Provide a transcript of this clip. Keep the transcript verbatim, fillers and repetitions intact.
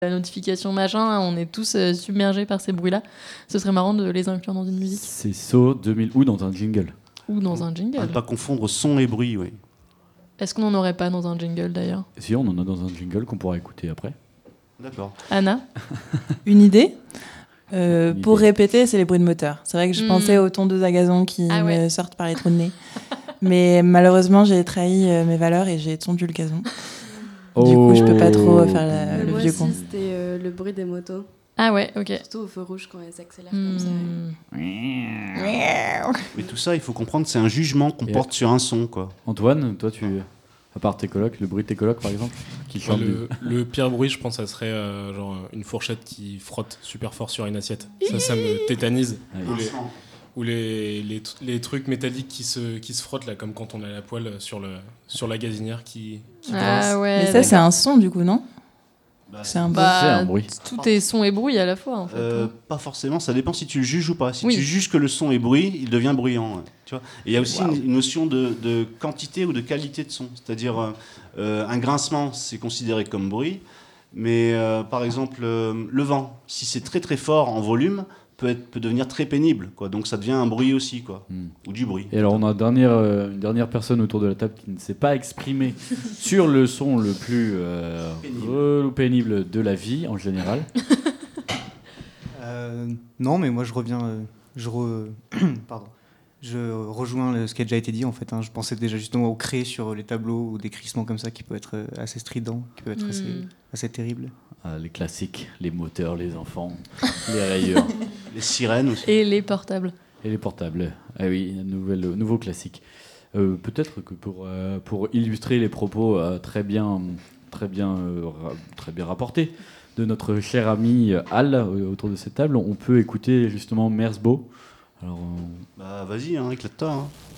la notification machin, on est tous euh, submergés par ces bruits-là. Ce serait marrant de les inclure dans une musique. C'est So deux mille ou dans un jingle. Ou dans un jingle. À ne pas confondre son et bruit, oui. Est-ce qu'on n'en aurait pas dans un jingle d'ailleurs ? Si, on en a dans un jingle qu'on pourra écouter après. D'accord. Anna ? Une idée euh, Une Pour idée. répéter, c'est les bruits de moteur. C'est vrai que je Mm. pensais aux tondeuses à gazon qui Ah ouais. me sortent par les trous de nez. Mais malheureusement, j'ai trahi euh, mes valeurs et j'ai tondu le gazon. Du coup, je peux pas trop faire la- Mais Euh, le moi vieux aussi, con. c'était euh, le bruit des motos. Ah ouais, ok. Surtout au feu rouge quand elles s'accélèrent Hmm. comme ça. Mais tout ça, il faut comprendre, c'est un jugement qu'on Et porte sur un son, quoi. Antoine, toi, tu, à part tes colocs, le bruit de tes colocs, par exemple, qui Ouais, chantent du- le, le pire bruit, je pense, ça serait euh, genre une fourchette qui frotte super fort sur une assiette. Ça, ça me tétanise. Ouais. Ou les, ou les, les, t- les trucs métalliques qui se, qui se frottent, là, comme quand on a la poêle sur, le, sur la gazinière qui, qui grince. Ah ouais. Mais ça, c'est un son, du coup, non Bah, C'est un bruit. Bah, C'est un bruit. Tout est son et bruit à la fois en fait. Euh, pas forcément, ça dépend si tu le juges ou pas. Si Oui. tu juges que le son est bruit, il devient bruyant. ouais, Tu vois. Et il y a aussi une, une notion de, de quantité ou de qualité de son. C'est-à-dire, euh, euh, un grincement, c'est considéré comme bruit. Mais euh, par exemple, euh, le vent, si c'est très très fort en volume, peut, être, peut devenir très pénible. Quoi. Donc ça devient un bruit aussi, quoi. Hmm. Ou du bruit. Et alors, on a une dernière, euh, une dernière personne autour de la table qui ne s'est pas exprimée sur le son le plus euh, Pénible. relou, pénible de la vie, en général. Euh, non, mais moi je reviens. euh, je, re- Pardon. je rejoins le- ce qui a déjà été dit en fait. hein. Je pensais déjà justement au cré sur les tableaux ou des crissements comme ça qui peut être euh, assez strident, qui peut être assez, Hmm. assez terrible. Ah, les classiques, les moteurs, les enfants, les rayures Les sirènes aussi. Et les portables. et les portables. Ah oui, un nouvel, nouveau classique. Euh, peut-être que pour, euh, pour illustrer les propos euh, très bien, très bien, euh, ra- très bien rapportés de notre cher ami euh, Al euh, autour de cette table, on peut écouter justement Merzbow. Alors, euh, Bah vas-y, hein, éclate-toi. hein.